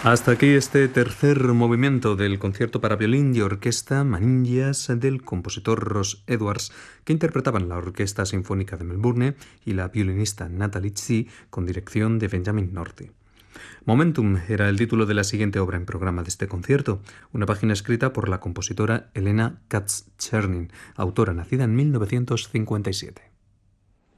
Hasta aquí este tercer movimiento del concierto para violín y orquesta Manillas del compositor Ross Edwards, que interpretaban la Orquesta Sinfónica de Melbourne y la violinista Natalie Tsi, con dirección de Benjamin Nortie. Momentum era el título de la siguiente obra en programa de este concierto, una página escrita por la compositora Elena Katz-Chernin, autora nacida en 1957.